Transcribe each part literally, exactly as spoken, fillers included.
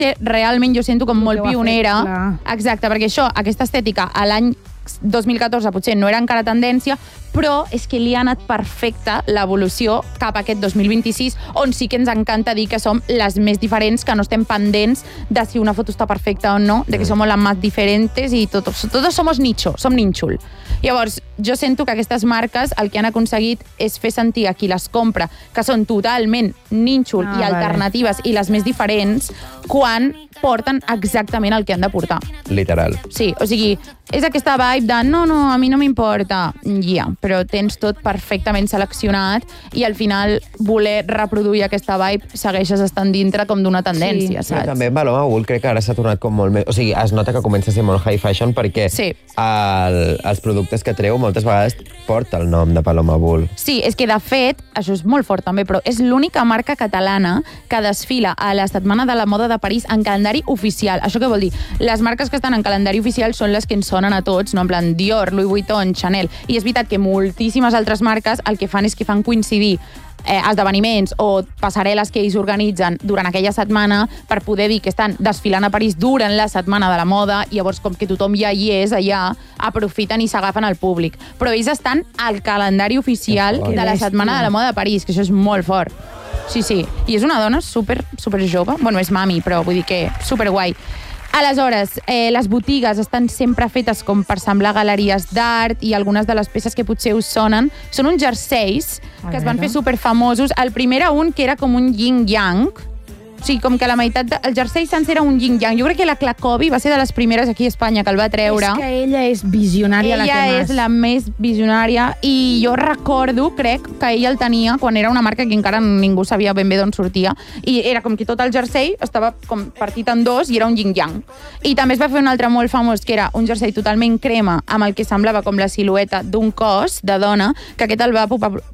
té, realment jo sento com El molt que ho ha pionera. fet, clar. Exacte, perquè això, aquesta estètica, a l'any dos mil catorze potser no era encara tendència, però és que li ha anat perfecta l'evolució cap a aquest dos mil vint-i-sis, on sí que ens encanta dir que som les més diferents, que no estem pendents de si una foto està perfecta o no, de que som las más diferentes i todos, todos somos nicho, som nínxol. Llavors, jo sento que aquestes marques el que han aconseguit és fer sentir a qui les compra que són totalment nínxol Ah, i vale. alternatives i les més diferents quan porten exactament el que han de portar. Literal. Sí, o sigui, és aquesta vibe de no, no, a mi no m'importa. Ja, però tens tot perfectament seleccionat i al final voler reproduir aquesta vibe segueixes estant dintre com d'una tendència, Sí. Però saps? també Paloma Bull crec que ara s'ha tornat com molt més... O sigui, es nota que comença a ser molt high fashion perquè Sí. el, els productes que treu moltes vegades porta el nom de Paloma Bull. Sí, és que de fet, això és molt fort també, però és l'única marca catalana que desfila a la Setmana de la Moda de París en calendari oficial. Això què vol dir? Les marques que estan en calendari oficial són les que ens sonen a tots, no? En plan Dior, Louis Vuitton, Chanel. I és veritat que moltíssimes altres marques el que fan és que fan coincidir eh, esdeveniments o passarel·les que ells organitzen durant aquella setmana per poder dir que estan desfilant a París durant la Setmana de la Moda i llavors com que tothom ja hi és allà, aprofiten i s'agafen al públic. Però ells estan al calendari oficial Que fort. de la Setmana de la Moda de París, que això és molt fort. Sí, sí. I és una dona super, super jove. Bueno, és mami, però vull dir que super guai. Aleshores, eh, les botigues estan sempre fetes com per semblar galeries d'art i algunes de les peces que potser us sonen són uns jerseis que es van fer superfamosos. El primer era un que era com un yin-yang, o sigui, com que la meitat del jersei sencer era un yin-yang. Jo crec que la Clacobi va ser de les primeres aquí a Espanya que el va treure. És que ella és visionària, la Ella que és la més visionària i jo recordo, crec, que ella el tenia quan era una marca que encara ningú sabia ben bé d'on sortia i era com que tot el jersei estava com partit en dos i era un yin-yang. I també es va fer un altre molt famós que era un jersei totalment crema amb el que semblava com la silueta d'un cos de dona, que aquest el va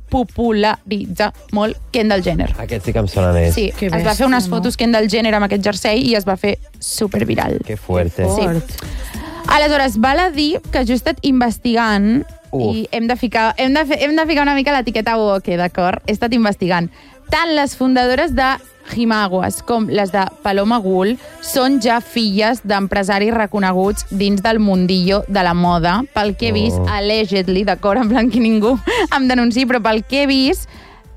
popularitzar molt Kendall Jenner. Aquest sí que em sona més. Sí, Que es va bèstia, fer unes no? fotos Kendall Jenner amb aquest jersei i es va fer superviral. Que fuerte. Sí. Fort. Aleshores, val a dir que jo he estat investigant Uf. i hem de ficar, hem de, fer, hem de ficar una mica l'etiqueta woke, d'acord? He estat investigant. Tant les fundadores de Jimaguas com les de Paloma Bull són ja filles d'empresaris reconeguts dins del mundillo de la moda. Pel que he vist, Oh. allegedly, d'acord, en plan que ningú em denunciï, però pel que he vist,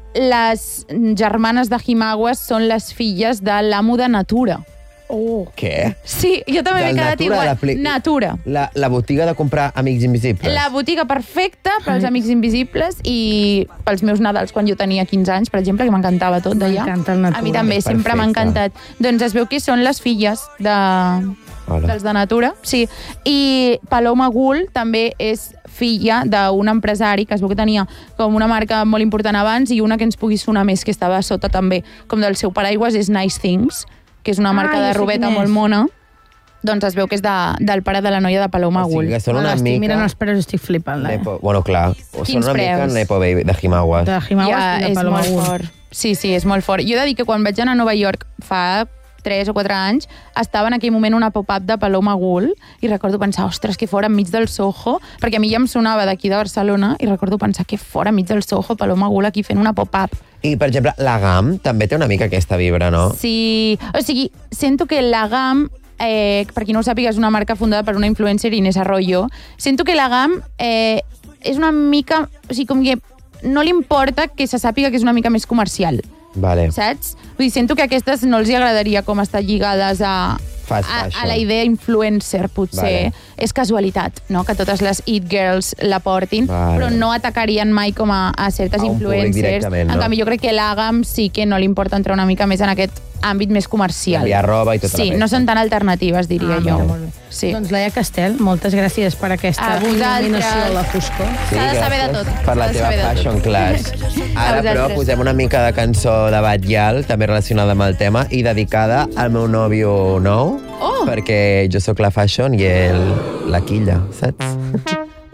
les germanes de Jimaguas són les filles de l'amo de Natura. Oh. Què? Sí, jo també m'he Del quedat Natura, igual. la pli- Natura. La, la botiga de comprar Amics Invisibles. La botiga perfecta pels amics invisibles i pels meus Nadals quan jo tenia quinze anys, per exemple, que m'encantava tot d'allà. M'encanta el Natura. A mi també, sempre m'ha Perfecte. encantat. Doncs es veu que són les filles de... Hola. dels de Natura, sí. I Paloma Bull també és filla d'un empresari que es veu que tenia com una marca molt important abans i una que ens pugui sonar més, que estava sota també, com del seu paraigües, és Nice Things, que és una marca Ah, de jo sé robeta quin molt és. mona. Doncs es veu que és de, del pare de la noia de Paloma O sigui, Bull. que són Bueno, una estic mica... mirant els preus i estic flipant. Eh? Nepo, bueno, clar. O són Quins una mica preus? Nepo Baby de Jimaguas. De Jimaguas Ja, i de és Paloma molt Bull. fort. Sí, sí, és molt fort. Jo he de dir que quan vaig anar a Nova York fa tres o quatre anys, estava en aquell moment una pop-up de Paloma Bull i recordo pensar, ostres, que fora enmig del Soho, perquè a mi ja em sonava d'aquí de Barcelona i recordo pensar que fora enmig del Soho Paloma Bull aquí fent una pop-up. I, per exemple, la G A M també té una mica aquesta vibra, no? Sí, o sigui, sento que la G A M, eh, per qui no ho sàpiga, és una marca fundada per una influencer, Inés Arroyo. Sento que la G A M eh, és una mica... O sigui, com que no li importa que se sàpiga que és una mica més comercial. Vale. Saps? Vull dir, sento que a aquestes no els hi agradaria com estar lligades a, Fast a, fashion. a la idea influencer, potser. Vale. És casualitat, no?, que totes les it girls la portin, Vale. però no atacarien mai com a, a certes A un públic influencers. directament, En no? canvi, jo crec que l'A G A M sí que no li importa entrar una mica més en aquest àmbit més comercial. Enviar roba i tota la Sí, resta. no són tan alternatives, diria Ah, jo. mira, molt bé. Sí. Doncs Laia Castel, moltes gràcies per aquesta A vosaltres. il·luminació a la foscor. S'ha de saber de gràcies tot. Per la S'ha de teva saber de tot. fashion class. Ara, però, vosaltres. posem una mica de cançó de Batllal, també relacionada amb el tema, i dedicada al meu nòvio nou, Oh! perquè jo sóc la fashion i ell la quilla, saps?